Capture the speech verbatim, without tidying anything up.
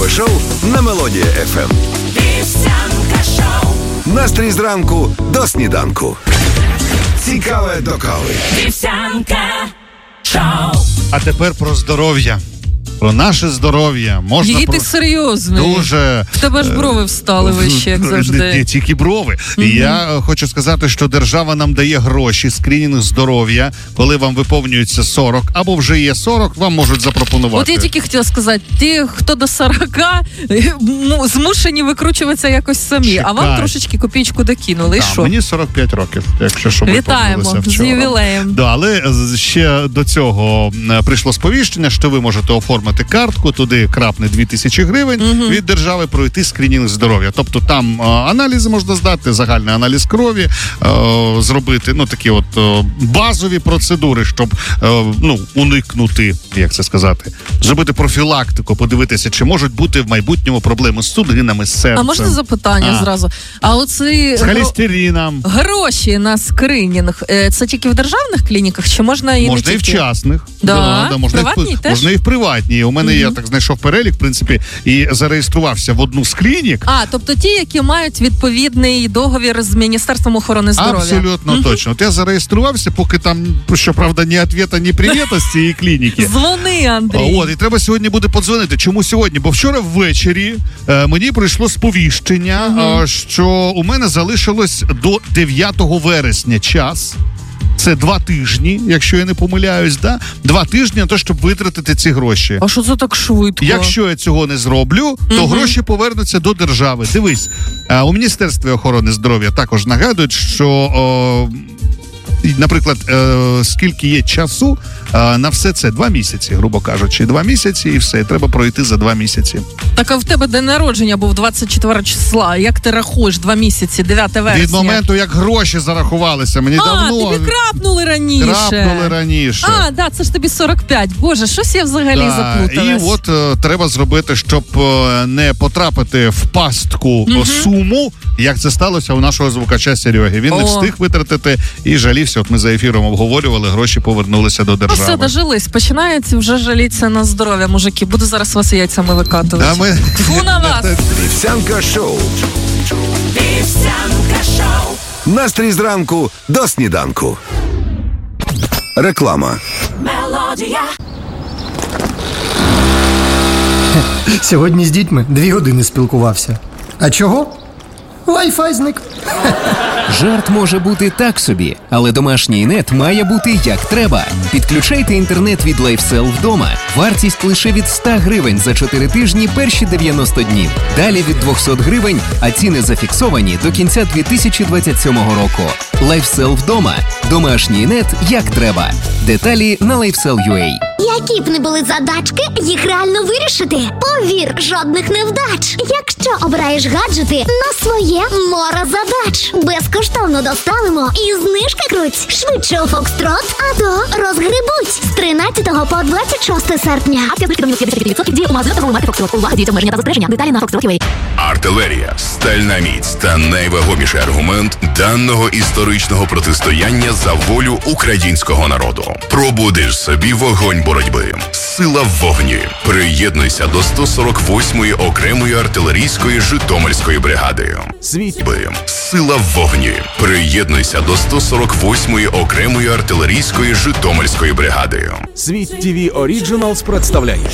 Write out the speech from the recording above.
ранкове шоу на Мелодія еф ем. Вівсянка шоу. Настрій зранку до сніданку. Цікаве до кави. Вівсянка шоу. А тепер про здоров'я. Про наше здоров'я. Можна Який про... ти серйозний. Дуже... В тебе ж брови встали вище, як завжди. Не, не тільки брови. Mm-hmm. І я хочу сказати, що держава нам дає гроші, скринінг здоров'я, коли вам виповнюється сорок, або вже є сорок, вам можуть запропонувати. От я тільки хотіла сказати, ті, хто до сорока, змушені викручуватися якось самі, Чекай. а вам трошечки копійку докинули. І да, що? Мені сорок п'ять років, якщо що вітаємо з ювілеєм. Да, але ще до цього прийшло сповіщення, що ви можете оформити картку, туди крапне дві тисячі гривень угу. від держави, пройти скринінг здоров'я. Тобто там а, аналізи можна здати, загальний аналіз крові, а, зробити, ну, такі от а, базові процедури, щоб а, ну, уникнути, як це сказати, зробити профілактику, подивитися, чи можуть бути в майбутньому проблеми з судинами, з серцем. А можна запитання а. зразу? А оці з холестерином. Гроші на скринінг, це тільки в державних клініках, чи можна і можна не і тільки? в частних. Да? Да, да, можна, приватні і в, теж? можна і в приватні. У мене, mm-hmm. я так знайшов перелік, в принципі, і зареєструвався в одну з клінік. А, тобто ті, які мають відповідний договір з Міністерством охорони здоров'я. Абсолютно mm-hmm. точно. От я зареєструвався, поки там, щоправда, ні ответа, ні привіта з цієї клініки. Дзвони, Андрій. От, і треба сьогодні буде подзвонити. Чому сьогодні? Бо вчора ввечері е, мені прийшло сповіщення, mm-hmm. е, що у мене залишилось до дев'ятого вересня час. Це два тижні, якщо я не помиляюсь, да? Два тижні на те, щоб витратити ці гроші. А що це так швидко? Якщо я цього не зроблю, то угу. гроші повернуться до держави. Дивись, у Міністерстві охорони здоров'я також нагадують, що, о, наприклад, е, скільки є часу е, на все це? Два місяці, грубо кажучи. Два місяці і все. Треба пройти за два місяці. Так, а в тебе день народження був двадцять четвертого числа. Як ти рахуєш два місяці, дев'яте вересня? Від моменту, як гроші зарахувалися. Мені а, давно... А, тобі крапнули раніше. Крапнули раніше. А, да, це ж тобі сорок п'ять. Боже, щось я взагалі да. заплуталась. І от е, треба зробити, щоб е, не потрапити в пастку угу. суму, як це сталося у нашого звукача Сереги. Він О. не встиг витратити і жалівся. От ми за ефіром обговорювали, гроші повернулися до держави. Ну все, дожились. Починається вже жалітися на здоров'я, мужики. Буду зараз вас яйцями викатувати. А ми... Фу на вас! Вівсянка шоу. Вівсянка шоу. Настрій зранку до сніданку. Реклама. Мелодія. Сьогодні з дітьми дві години спілкувався. А чого? Wi-Fi зник. Жарт може бути так собі, але домашній нет має бути як треба. Підключайте інтернет від LifeSell вдома. Вартість лише від сто гривень за чотири тижні перші дев'яносто днів. Далі від двісті гривень, а ціни зафіксовані до кінця дві тисячі двадцять сьомого року. LifeSell вдома. Домашній нет як треба. Деталі на LifeSell.ua. Які б не були задачки, їх реально вирішити. Повір, жодних невдач. Якщо обираєш гаджети на своє море задач. Безкоштовно доставимо і знижки круть. Швидше у Фокстрот, а то розгребуть. З тринадцятого по двадцять шосте серпня. Акція знижки до мінус п'ятдесят відсотків діє у магазинах торгової марки Фокстрот. Увага, діють обмеження та застереження. Деталі на Фокстрот.ua. Артилерія, стальна міць та найвагоміший аргумент даного історичного протистояння за волю українського народу. Пробудиш собі вогонь боротьби. Сила в вогні. Приєднуйся до сто сорок восьмої окремої артилерійської Житомирської бригади. Світ би. Сила в вогні. Приєднуйся до сто сорок восьмої окремої артилерійської Житомирської бригади. Світ ТВ Оріджиналс представляє